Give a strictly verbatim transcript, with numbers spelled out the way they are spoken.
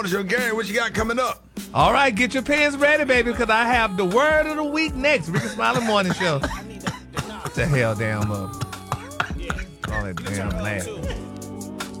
Show. Gary, what you got coming up? All right, get your pens ready, baby, because I have the word of the week next. Ricky Smiley Morning Show. What the hell, damn up? All that damn laugh.